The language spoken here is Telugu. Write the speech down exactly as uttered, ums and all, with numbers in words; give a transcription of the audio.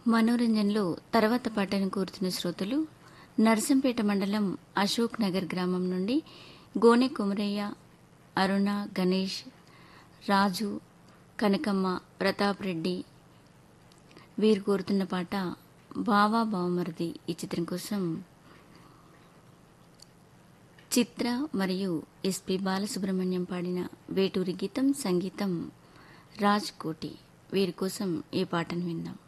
మనోరంజన్లో తర్వాత పాటను కోరుతున్న శ్రోతలు నర్సంపేట మండలం అశోక్ నగర్ గ్రామం నుండి గోనె కుమరయ్య, అరుణ, గణేష్, రాజు, కనకమ్మ, ప్రతాప్ రెడ్డి. వీరు కోరుతున్న పాట బావా బావమరిది ఈ చిత్రం కోసం చిత్ర మరియు ఎస్పి బాలసుబ్రహ్మణ్యం పాడిన వేటూరి గీతం, సంగీతం రాజ్ కోటి. వీరి కోసం ఈ పాటను విందాం.